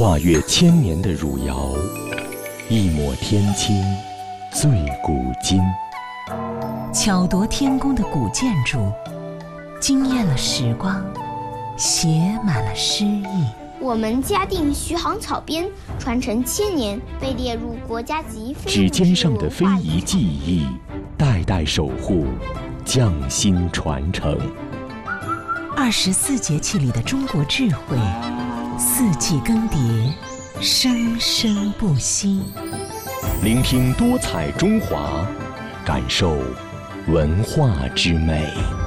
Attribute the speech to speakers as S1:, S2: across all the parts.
S1: 跨越千年的汝窑，一抹天青，醉古今。
S2: 巧夺天工的古建筑，惊艳了时光，写满了诗意。
S3: 我们嘉定徐杭草编传承千年，被列入国家级非物质
S1: 指尖上的非遗技艺，代代守护，匠心传承。
S2: 24节气里的中国智慧，四季更迭，生生不息。
S1: 聆听多彩中华，感受文化之美。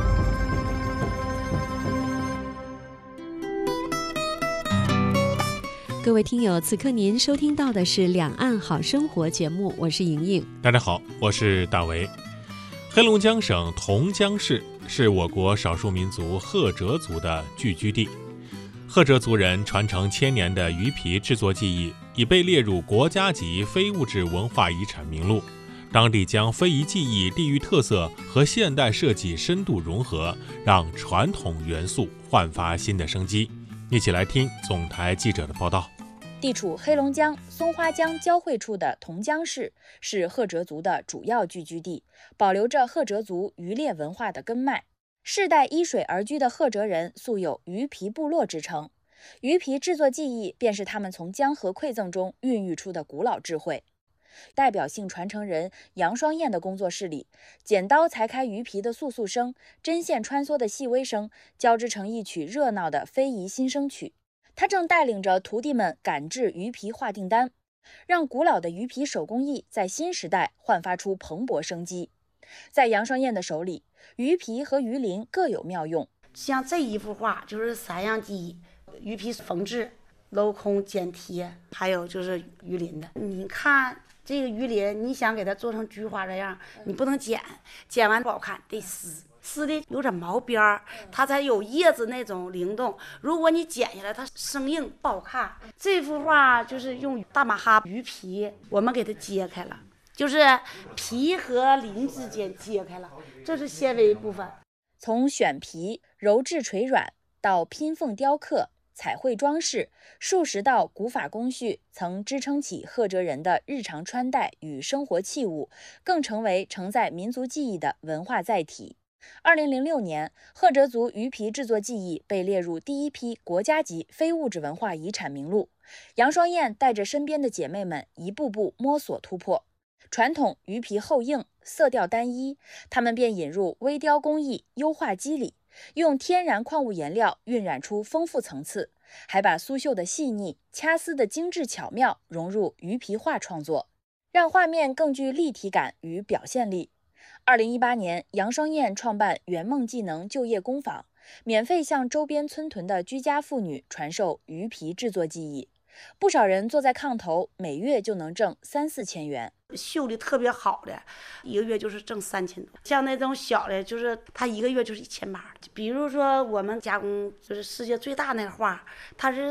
S4: 各位听友，此刻您收听到的是《两岸好生活》节目，我是莹莹。
S5: 大家好，我是大为。黑龙江省同江市是我国少数民族赫哲族的聚居地。赫哲族人传承千年的鱼皮制作技艺，已被列入国家级非物质文化遗产名录。当地将非遗技艺地域特色和现代设计深度融合，让传统元素焕发新的生机。一起来听总台记者的报道。
S6: 地处黑龙江松花江交汇处的同江市是赫哲族的主要聚居地，保留着赫哲族渔猎文化的根脉。世代依水而居的赫哲人素有鱼皮部落之称，鱼皮制作技艺便是他们从江河馈赠中孕育出的古老智慧。代表性传承人杨双燕的工作室里，剪刀裁开鱼皮的簌簌声，针线穿梭的细微声，交织成一曲热闹的非遗新生曲。他正带领着徒弟们赶制鱼皮划订单，让古老的鱼皮手工艺在新时代焕发出蓬勃生机。在杨双燕的手里，鱼皮和鱼鳞各有妙用。
S7: 像这一幅画就是3样技艺：鱼皮缝制、镂空剪贴，还有就是鱼鳞的。你看这个鱼鳞，你想给它做成菊花这样，你不能剪完不好看，得撕的有点毛边儿，它才有叶子那种灵动。如果你剪下来，它生硬不好看。这幅画就是用大马哈鱼皮，我们给它揭开了，就是皮和鳞之间揭开了，这是纤维部分。
S6: 从选皮、揉制锤软到拼缝雕刻、彩绘装饰，数十道古法工序曾支撑起赫哲人的日常穿戴与生活器物，更成为承载民族记忆的文化载体。2006年，赫哲族鱼皮制作技艺被列入第一批国家级非物质文化遗产名录。杨双燕带着身边的姐妹们一步步摸索突破。传统鱼皮厚硬，色调单一，他们便引入微雕工艺，优化肌理，用天然矿物颜料晕染出丰富层次，还把苏绣的细腻、掐丝的精致巧妙融入鱼皮画创作，让画面更具立体感与表现力。2018年，杨双燕创办圆梦技能就业工坊，免费向周边村屯的居家妇女传授鱼皮制作技艺。不少人坐在炕头，每月就能挣3-4千元。
S7: 绣的特别好的，一个月就是挣3000多。像那种小的，就是他一个月就是1800。比如说我们加工就是世界最大那画，它是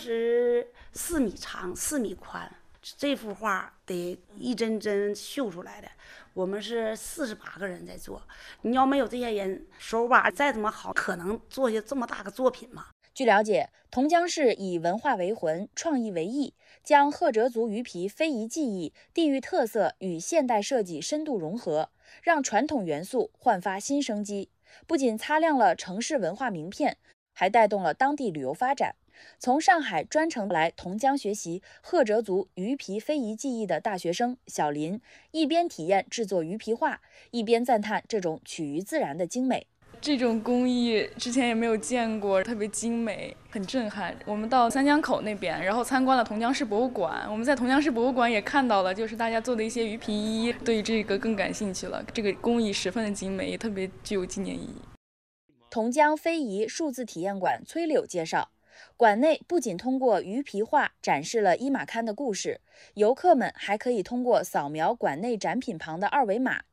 S7: 44米长，4米宽。这幅画得一针针绣出来的，我们是48个人在做。你要没有这些人，手把再怎么好，可能做下这么大个作品吗？
S6: 据了解，同江市以文化为魂，创意为艺，将赫哲族鱼皮非遗技艺、地域特色与现代设计深度融合，让传统元素焕发新生机。不仅擦亮了城市文化名片，还带动了当地旅游发展。从上海专程来同江学习赫哲族鱼皮非遗技艺的大学生小林，一边体验制作鱼皮画，一边赞叹这种取于自然的精美。
S8: 这种工艺之前也没有见过，特别精美，很震撼。我们到三江口那边，然后参观了同江市博物馆。我们在同江市博物馆也看到了，就是大家做的一些鱼皮衣，对于这个更感兴趣了。这个工艺十分的精美，也特别具有纪念意义。
S6: 同江非遗数字体验馆崔柳介绍，馆内不仅通过鱼皮画展示了伊玛堪的故事，游客们还可以通过扫描馆内展品旁的2维码